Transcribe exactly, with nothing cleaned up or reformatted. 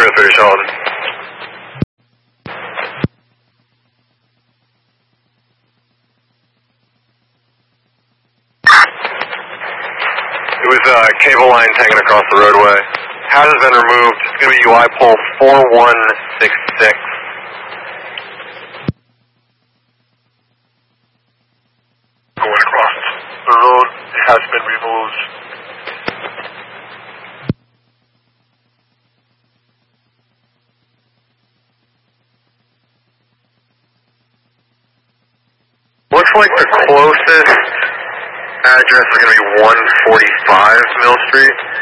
Roger, that's pretty solid. It was uh, cable lines hanging across the roadway. Hat has been removed. It's going to be U I pole four one six six. Going across the road, it has been removed. Looks like the closest address is going to be one forty-five Mill Street.